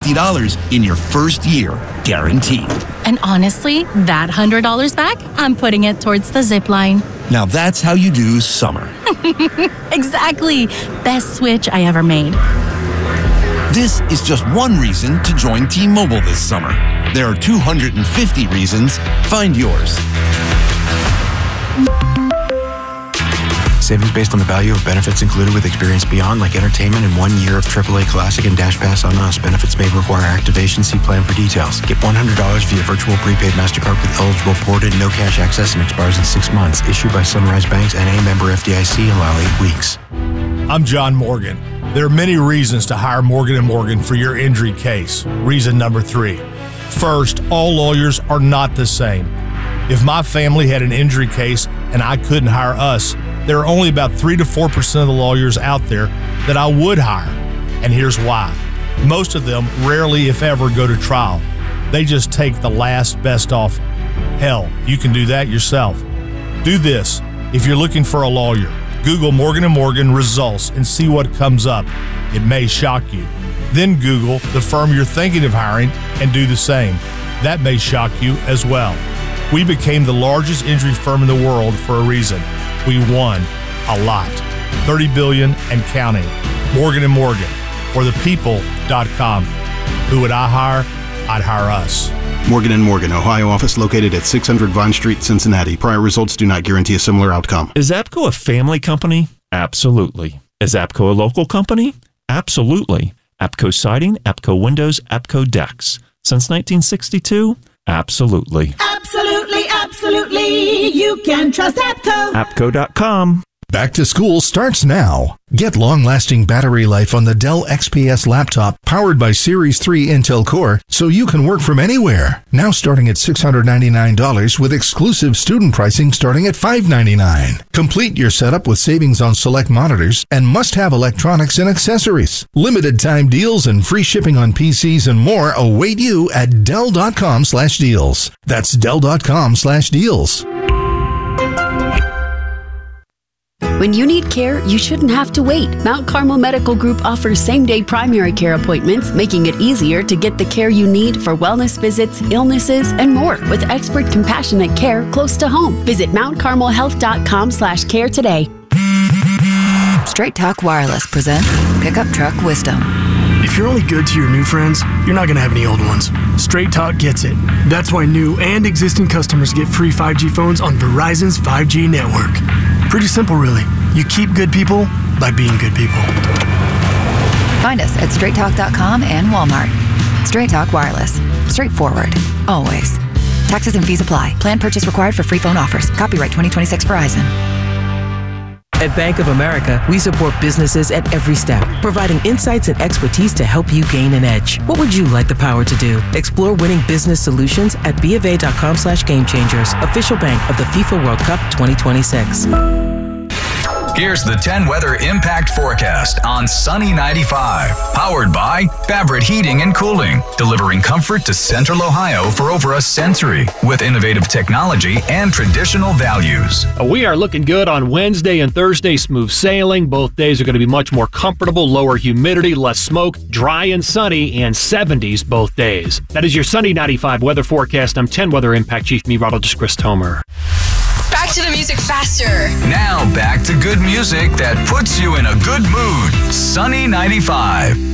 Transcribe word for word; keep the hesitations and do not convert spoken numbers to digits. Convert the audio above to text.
fifty dollars in your first year, guaranteed. And honestly, that one hundred dollars back, I'm putting it towards the zip line. Now that's how you do summer. Exactly. Best switch I ever made. This is just one reason to join T-Mobile this summer. There are two hundred fifty reasons. Find yours. Savings based on the value of benefits included with Experience Beyond, like entertainment and one year of triple A Classic and Dash Pass on Us. Benefits may require activation. See plan for details. Get one hundred dollars via virtual prepaid MasterCard with eligible port and no cash access and expires in six months. Issued by Sunrise Banks, N A, member F D I C, allow eight weeks. I'm John Morgan. There are many reasons to hire Morgan and Morgan for your injury case. Reason number three. First, all lawyers are not the same. If my family had an injury case and I couldn't hire us, there are only about three to four percent of the lawyers out there that I would hire. And here's why. Most of them rarely, if ever, go to trial. They just take the last best offer. Hell, you can do that yourself. Do this. If you're looking for a lawyer, Google Morgan and Morgan results and see what comes up. It may shock you. Then Google the firm you're thinking of hiring and do the same. That may shock you as well. We became the largest injury firm in the world for a reason. We won a lot. thirty billion dollars and counting. Morgan and Morgan, for the people dot com. Who would I hire? I'd hire us. Morgan and Morgan, Ohio office located at six hundred Vine Street, Cincinnati. Prior results do not guarantee a similar outcome. Is APCO a family company? Absolutely. Is APCO a local company? Absolutely. APCO Siding, APCO Windows, APCO Decks. Since nineteen sixty-two? Absolutely. Absolutely, absolutely. You can trust APCO. APCO dot com. Back to school starts now. Get long-lasting battery life on the Dell X P S laptop powered by Series three Intel Core so you can work from anywhere. Now starting at six hundred ninety-nine dollars with exclusive student pricing starting at five hundred ninety-nine dollars. Complete your setup with savings on select monitors and must-have electronics and accessories. Limited time deals and free shipping on P Cs and more await you at Dell dot com slash deals. That's Dell dot com slash deals. When you need care, you shouldn't have to wait. Mount Carmel Medical Group offers same-day primary care appointments, making it easier to get the care you need for wellness visits, illnesses, and more with expert, compassionate care close to home. Visit mount carmel health dot com slash care today. Straight Talk Wireless presents Pickup Truck Wisdom. If you're only good to your new friends, you're not going to have any old ones. Straight Talk gets it. That's why new and existing customers get free five G phones on Verizon's five G network. Pretty simple, really. You keep good people by being good people. Find us at straight talk dot com and Walmart. Straight Talk Wireless. Straightforward. Always. Taxes and fees apply. Plan purchase required for free phone offers. Copyright twenty twenty-six Verizon. At Bank of America, we support businesses at every step, providing insights and expertise to help you gain an edge. What would you like the power to do? Explore winning business solutions at bofa dot com slash game changers, official bank of the FIFA World Cup twenty twenty-six. Here's the ten weather impact forecast on Sunny ninety-five. Powered by Fabric Heating and Cooling, delivering comfort to Central Ohio for over a century with innovative technology and traditional values. We are looking good on Wednesday and Thursday. Smooth sailing. Both days are going to be much more comfortable, lower humidity, less smoke, dry and sunny, and seventies both days. That is your Sunny ninety-five weather forecast. I'm ten weather impact chief meteorologist Chris Tomer. Back to the music faster. Now back to good music that puts you in a good mood. Sunny ninety-five.